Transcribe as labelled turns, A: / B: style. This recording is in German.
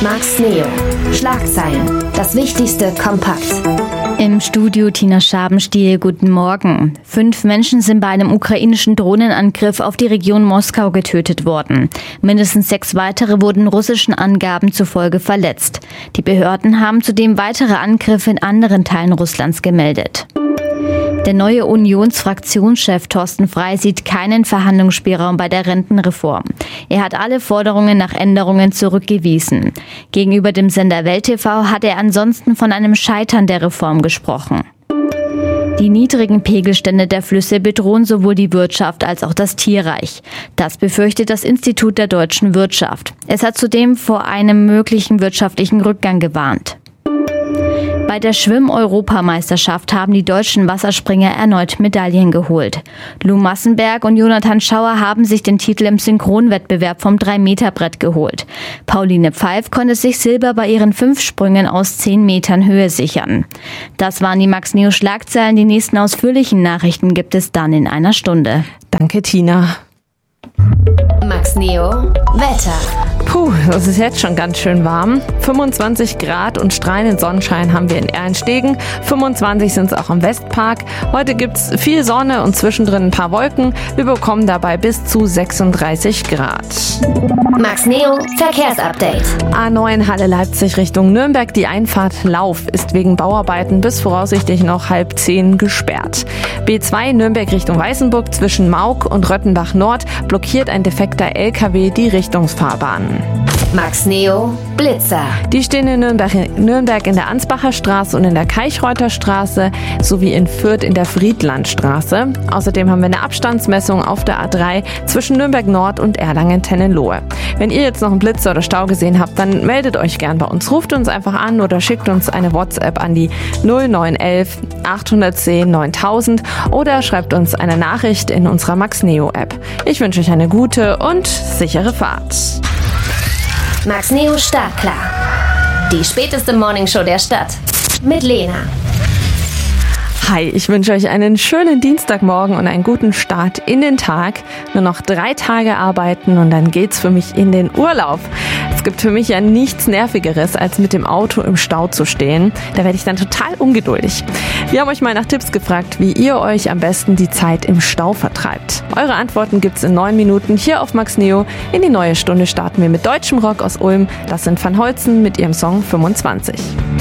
A: Max Neo. Schlagzeilen. Das Wichtigste kompakt.
B: Im Studio Tina Schabenstiel, guten Morgen. 5 Menschen sind bei einem ukrainischen Drohnenangriff auf die Region Moskau getötet worden. Mindestens 6 weitere wurden russischen Angaben zufolge verletzt. Die Behörden haben zudem weitere Angriffe in anderen Teilen Russlands gemeldet. Der neue Unionsfraktionschef Thorsten Frey sieht keinen Verhandlungsspielraum bei der Rentenreform. Er hat alle Forderungen nach Änderungen zurückgewiesen. Gegenüber dem Sender Welt TV hat er ansonsten von einem Scheitern der Reform gesprochen. Die niedrigen Pegelstände der Flüsse bedrohen sowohl die Wirtschaft als auch das Tierreich. Das befürchtet das Institut der deutschen Wirtschaft. Es hat zudem vor einem möglichen wirtschaftlichen Rückgang gewarnt. Bei der Schwimm-Europameisterschaft haben die deutschen Wasserspringer erneut Medaillen geholt. Lou Massenberg und Jonathan Schauer haben sich den Titel im Synchronwettbewerb vom 3-Meter-Brett geholt. Pauline Pfeif konnte sich Silber bei ihren 5 Sprüngen aus 10 Metern Höhe sichern. Das waren die Max Neo Schlagzeilen. Die nächsten ausführlichen Nachrichten gibt es dann in einer Stunde.
C: Danke, Tina.
A: Max Neo Wetter.
C: Puh, es ist jetzt schon ganz schön warm. 25 Grad und strahlenden Sonnenschein haben wir in Erlenstegen. 25 sind es auch im Westpark. Heute gibt's viel Sonne und zwischendrin ein paar Wolken. Wir bekommen dabei bis zu 36 Grad.
A: Max Neo Verkehrsupdate.
C: A9 Halle Leipzig Richtung Nürnberg. Die Einfahrt Lauf ist wegen Bauarbeiten bis voraussichtlich noch 9:30 gesperrt. B2 Nürnberg Richtung Weißenburg zwischen Maug und Röttenbach Nord blockiert ein defekter LKW die Richtungsfahrbahn.
A: Max Neo Blitzer.
C: Die stehen in Nürnberg in der Ansbacher Straße und in der Keichreuther Straße sowie in Fürth in der Friedlandstraße. Außerdem haben wir eine Abstandsmessung auf der A3 zwischen Nürnberg Nord und Erlangen-Tennenlohe. Wenn ihr jetzt noch einen Blitzer oder Stau gesehen habt, dann meldet euch gern bei uns. Ruft uns einfach an oder schickt uns eine WhatsApp an die 0911 810 9000 oder schreibt uns eine Nachricht in unserer Max Neo App. Ich wünsche euch eine gute und sichere Fahrt.
A: Max Neo Startklar. Die späteste Morningshow der Stadt. Mit Lena.
C: Hi, ich wünsche euch einen schönen Dienstagmorgen und einen guten Start in den Tag. Nur noch 3 Tage arbeiten und dann geht's für mich in den Urlaub. Es gibt für mich ja nichts Nervigeres, als mit dem Auto im Stau zu stehen. Da werde ich dann total ungeduldig. Wir haben euch mal nach Tipps gefragt, wie ihr euch am besten die Zeit im Stau vertreibt. Eure Antworten gibt's in 9 Minuten hier auf Max Neo. In die neue Stunde starten wir mit deutschem Rock aus Ulm. Das sind Van Holzen mit ihrem Song 25.